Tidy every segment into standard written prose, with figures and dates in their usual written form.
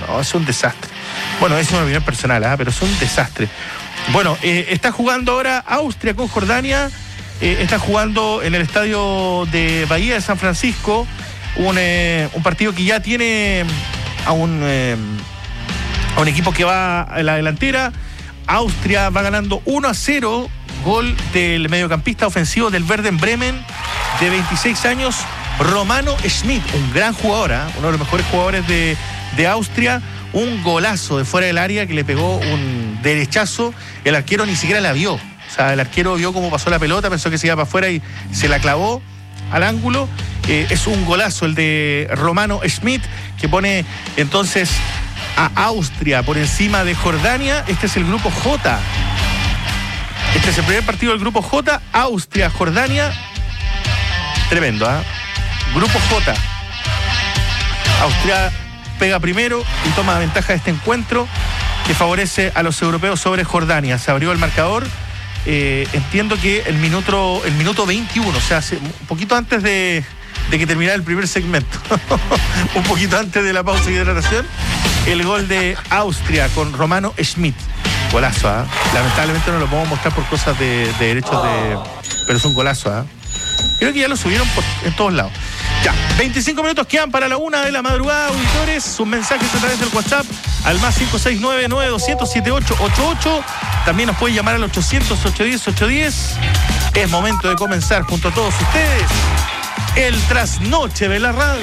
No, es un desastre. Bueno, es una opinión personal, pero es un desastre. Bueno, está jugando ahora Austria con Jordania. Está jugando en el estadio de Bahía de San Francisco. Un partido que ya tiene a un equipo que va a la delantera. Austria va ganando 1-0. Gol del mediocampista ofensivo del Werder Bremen, de 26 años, Romano Schmidt, un gran jugador, uno de los mejores jugadores de Austria. Un golazo de fuera del área que le pegó un derechazo. El arquero ni siquiera la vio. O sea, el arquero vio cómo pasó la pelota, pensó que se iba para afuera y se la clavó al ángulo. Es un golazo el de Romano Schmidt, que pone entonces a Austria por encima de Jordania. Este es el grupo J. Este es el primer partido del grupo J. Austria, Jordania. Tremendo, Grupo J. Austria pega primero y toma ventaja de este encuentro, que favorece a los europeos sobre Jordania. Se abrió el marcador. Entiendo que el minuto 21, o sea, un poquito antes de que terminara el primer segmento. Un poquito antes de la pausa de hidratación. El gol de Austria con Romano Schmidt. Golazo, Lamentablemente no lo podemos mostrar por cosas de derechos pero es un golazo, Creo que ya lo subieron en todos lados. Ya, 25 minutos quedan para la 1 de la madrugada, auditores. Sus mensajes a través del WhatsApp al más 569-9200-7888. También nos pueden llamar al 800-810-810. Es momento de comenzar junto a todos ustedes el trasnoche de la radio.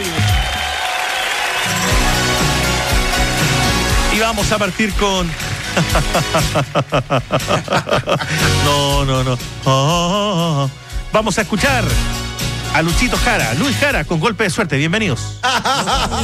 Y vamos a partir con... No. Vamos a escuchar a Luchito Jara, Luis Jara, con Golpe de Suerte. Bienvenidos.